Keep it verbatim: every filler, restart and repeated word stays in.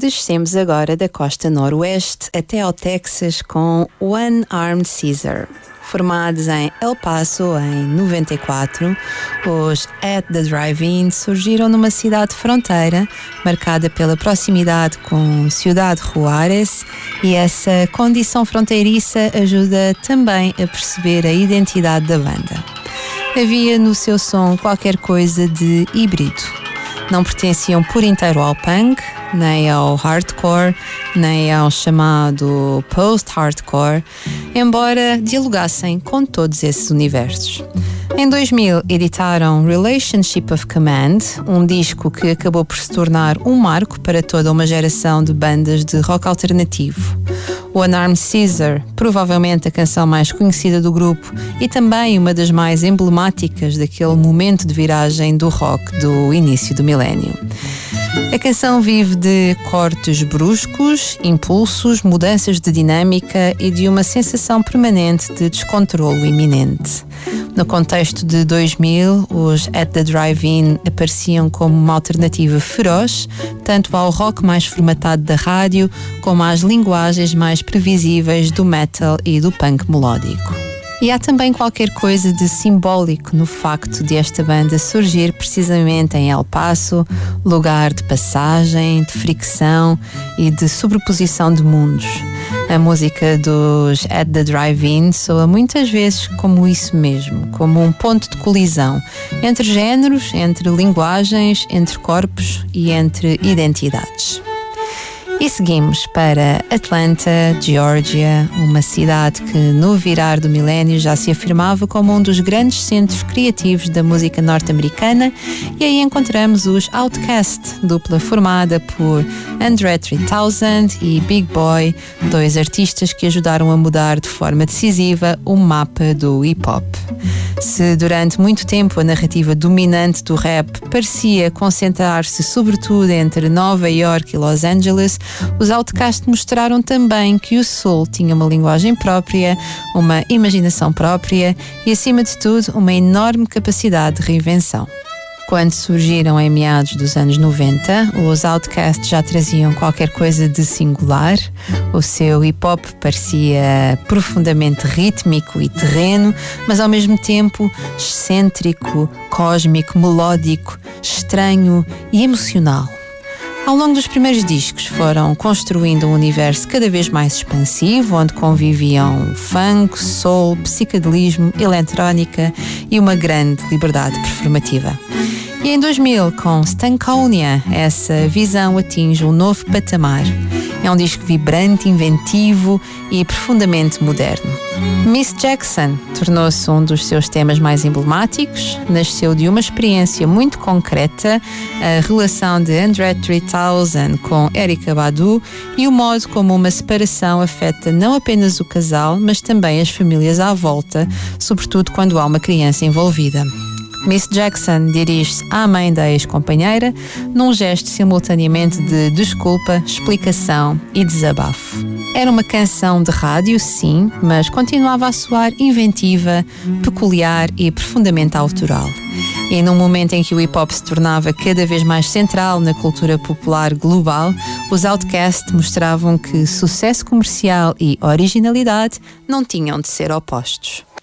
Descemos agora da costa noroeste até ao Texas com One Armed Caesar. Formados em El Paso em noventa e quatro, os At The Drive-In surgiram numa cidade fronteira marcada pela proximidade com Ciudad Juárez, e essa condição fronteiriça ajuda também a perceber a identidade da banda. Havia no seu som qualquer coisa de híbrido. Não pertenciam por inteiro ao punk, nem ao hardcore, nem ao chamado post-hardcore, embora dialogassem com todos esses universos. Em dois mil editaram Relationship of Command, um disco que acabou por se tornar um marco para toda uma geração de bandas de rock alternativo. One Armed Caesar, provavelmente a canção mais conhecida do grupo e também uma das mais emblemáticas daquele momento de viragem do rock do início do milénio. A canção vive de cortes bruscos, impulsos, mudanças de dinâmica e de uma sensação permanente de descontrolo iminente. No contexto de dois mil, os At The Drive-In apareciam como uma alternativa feroz, tanto ao rock mais formatado da rádio, como às linguagens mais previsíveis do metal e do punk melódico. E há também qualquer coisa de simbólico no facto de esta banda surgir precisamente em El Paso, lugar de passagem, de fricção e de sobreposição de mundos. A música dos At The Drive-In soa muitas vezes como isso mesmo, como um ponto de colisão entre géneros, entre linguagens, entre corpos e entre identidades. E seguimos para Atlanta, Geórgia, uma cidade que no virar do milénio já se afirmava como um dos grandes centros criativos da música norte-americana, e aí encontramos os Outkast, dupla formada por Andre three thousand e Big Boi, dois artistas que ajudaram a mudar de forma decisiva o mapa do hip-hop. Se durante muito tempo a narrativa dominante do rap parecia concentrar-se sobretudo entre Nova York e Los Angeles, os Outkast mostraram também que o soul tinha uma linguagem própria, uma imaginação própria e, acima de tudo, uma enorme capacidade de reinvenção. Quando surgiram em meados dos anos noventa, os Outkast já traziam qualquer coisa de singular. O seu hip-hop parecia profundamente rítmico e terreno, mas ao mesmo tempo excêntrico, cósmico, melódico, estranho e emocional. Ao longo dos primeiros discos foram construindo um universo cada vez mais expansivo, onde conviviam funk, soul, psicadelismo, eletrónica e uma grande liberdade performativa. E em dois mil, com Stankonia, essa visão atinge um novo patamar. É um disco vibrante, inventivo e profundamente moderno. Miss Jackson tornou-se um dos seus temas mais emblemáticos, nasceu de uma experiência muito concreta, a relação de Andre three thousand com Erykah Badu e o modo como uma separação afeta não apenas o casal, mas também as famílias à volta, sobretudo quando há uma criança envolvida. Miss Jackson dirige-se à mãe da ex-companheira num gesto simultaneamente de desculpa, explicação e desabafo. Era uma canção de rádio, sim, mas continuava a soar inventiva, peculiar e profundamente autoral. E num momento em que o hip-hop se tornava cada vez mais central na cultura popular global, os Outkast mostravam que sucesso comercial e originalidade não tinham de ser opostos.